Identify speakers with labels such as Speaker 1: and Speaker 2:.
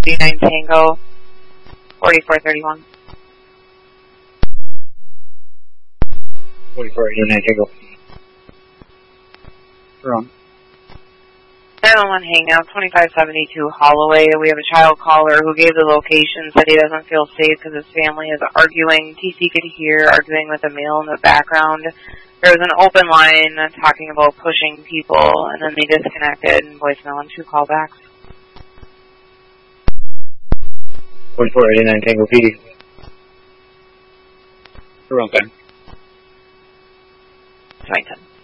Speaker 1: 4489 Tango, 4431.
Speaker 2: 4489 Tango. Wrong.
Speaker 1: 911 Hangout, 2572 Holloway. We have a child caller who gave the location, said he doesn't feel safe because his family is arguing. TC could hear arguing with a male in the background. There was an open line talking about pushing people, and then they disconnected and voicemail and 2 callbacks.
Speaker 2: 4489 Tango PD. Wrong time.
Speaker 1: 2010.